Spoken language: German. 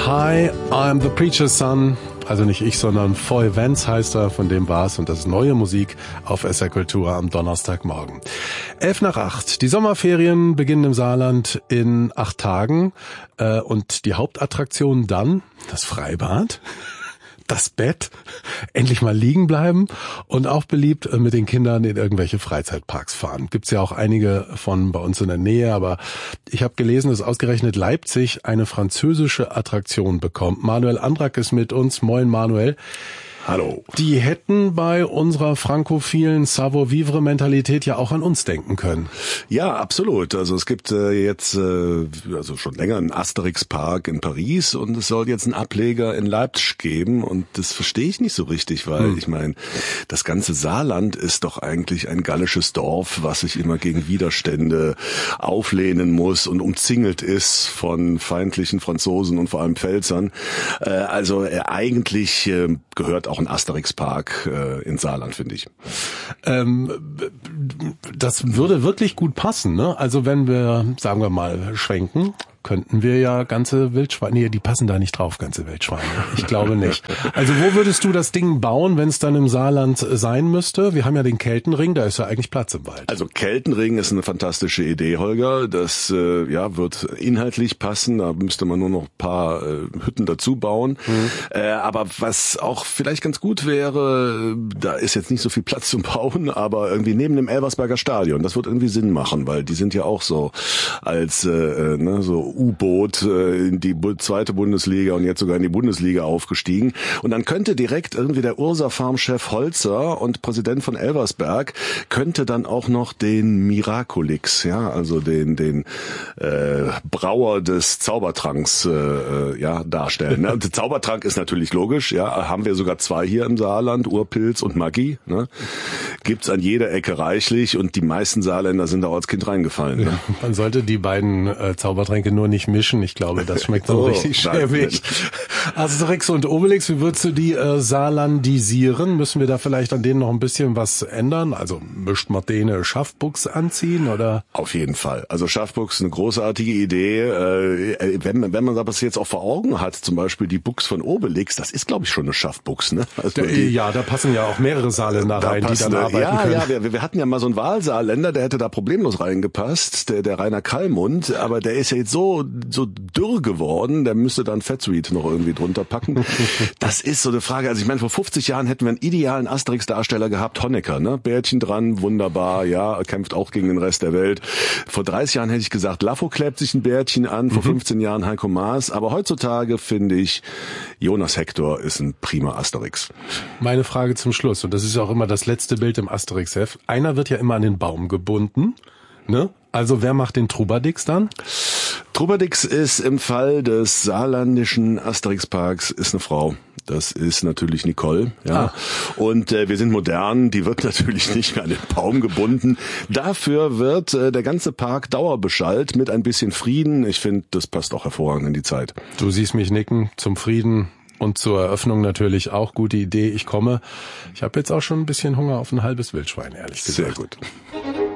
Hi, I'm the Preacher's Son. Also nicht ich, sondern Foy Vance heißt er, von dem war's. Und das ist neue Musik auf SR Kultur am Donnerstagmorgen. 7:11. Die Sommerferien beginnen im Saarland in 8 Tagen. Und die Hauptattraktion dann, das Freibad, das Bett, endlich mal liegen bleiben und auch beliebt mit den Kindern in irgendwelche Freizeitparks fahren. Gibt's ja auch einige von bei uns in der Nähe, aber ich habe gelesen, dass ausgerechnet Leipzig eine französische Attraktion bekommt. Manuel Andrak ist mit uns. Moin Manuel. Hallo. Die hätten bei unserer frankophilen Savoir-vivre-Mentalität ja auch an uns denken können. Ja, absolut. Also es gibt jetzt also schon länger einen Asterix-Park in Paris und es soll jetzt einen Ableger in Leipzig geben und das verstehe ich nicht so richtig, weil ich meine, das ganze Saarland ist doch eigentlich ein gallisches Dorf, was sich immer gegen Widerstände auflehnen muss und umzingelt ist von feindlichen Franzosen und vor allem Pfälzern. Also eigentlich gehört auch ein Asterix-Park in Saarland, finde ich. Das würde wirklich gut passen, ne? Also wenn wir, sagen wir mal, schwenken, könnten wir ja ganze Wildschweine, nee, die passen da nicht drauf, ganze Wildschweine. Ich glaube nicht. Also wo würdest du das Ding bauen, wenn es dann im Saarland sein müsste? Wir haben ja den Keltenring, da ist ja eigentlich Platz im Wald. Also Keltenring ist eine fantastische Idee, Holger. Das wird inhaltlich passen, da müsste man nur noch ein paar Hütten dazu bauen. Aber was auch vielleicht ganz gut wäre, da ist jetzt nicht so viel Platz zum Bauen, aber irgendwie neben dem Elversberger Stadion, das wird irgendwie Sinn machen, weil die sind ja auch so als so U-Boot in die zweite Bundesliga und jetzt sogar in die Bundesliga aufgestiegen. Und dann könnte direkt irgendwie der Ursa-Farm-Chef Holzer und Präsident von Elversberg könnte dann auch noch den Miraculix, ja, also den Brauer des Zaubertranks darstellen. Ne? Und der Zaubertrank ist natürlich logisch, ja, haben wir sogar 2 hier im Saarland, Urpilz und Maggi. Ne? Gibt's an jeder Ecke reichlich und die meisten Saarländer sind da auch als Kind reingefallen. Ne? Ja, man sollte die beiden Zaubertränke nur nicht mischen. Ich glaube, das schmeckt so richtig schäbig. Asterix und Obelix, wie würdest du die saarlandisieren? Müssen wir da vielleicht an denen noch ein bisschen was ändern? Also mischt man denen Schaffbuchs anziehen oder? Auf jeden Fall. Also Schaffbuchs ist eine großartige Idee. Wenn man das jetzt auch vor Augen hat, zum Beispiel die Buchs von Obelix, das ist, glaube ich, schon eine Schaffbuchs. Ne? Also ja, da passen ja auch mehrere Saarländer rein, die dann arbeiten können. Ja, wir hatten ja mal so einen Wahlsaarländer, der hätte da problemlos reingepasst, der Rainer Kallmund, aber der ist ja jetzt so dürr geworden, der müsste dann Fettsuite noch irgendwie drunter packen. Das ist so eine Frage. Also ich meine, vor 50 Jahren hätten wir einen idealen Asterix-Darsteller gehabt, Honecker, ne? Bärtchen dran, wunderbar, ja, kämpft auch gegen den Rest der Welt. Vor 30 Jahren hätte ich gesagt, Laffo klebt sich ein Bärtchen an, vor 15 Jahren Heiko Maas, aber heutzutage finde ich, Jonas Hector ist ein prima Asterix. Meine Frage zum Schluss, und das ist ja auch immer das letzte Bild im Asterix-Heft, einer wird ja immer an den Baum gebunden, ne? Also wer macht den Trubadix dann? Trubadix ist im Fall des saarländischen Asterix-Parks ist eine Frau. Das ist natürlich Nicole, ja. Und wir sind modern, die wird natürlich nicht mehr an den Baum gebunden. Dafür wird der ganze Park dauerbeschallt mit ein bisschen Frieden. Ich finde, das passt auch hervorragend in die Zeit. Du siehst mich nicken zum Frieden. Und zur Eröffnung natürlich auch gute Idee. Ich komme. Ich habe jetzt auch schon ein bisschen Hunger auf ein halbes Wildschwein, ehrlich gesagt. Sehr gut.